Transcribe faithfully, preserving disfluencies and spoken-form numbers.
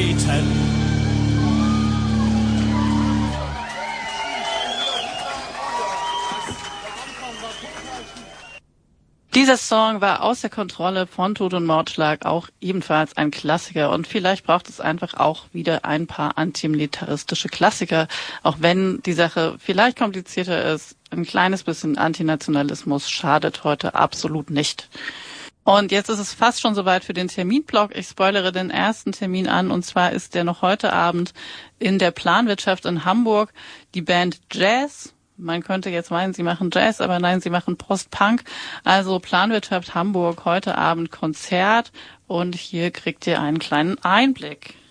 beten. Dieser Song war außer Kontrolle von Tod und Mordschlag, auch ebenfalls ein Klassiker. Und vielleicht braucht es einfach auch wieder ein paar antimilitaristische Klassiker. Auch wenn die Sache vielleicht komplizierter ist, ein kleines bisschen Antinationalismus schadet heute absolut nicht. Und jetzt ist es fast schon soweit für den Terminblock. Ich spoilere den ersten Termin an, und zwar ist der noch heute Abend in der Planwirtschaft in Hamburg. Die Band Jazz. Man könnte jetzt meinen, sie machen Jazz, aber nein, sie machen Post-Punk. Also Planwirtschaft Hamburg, heute Abend Konzert, und hier kriegt ihr einen kleinen Einblick.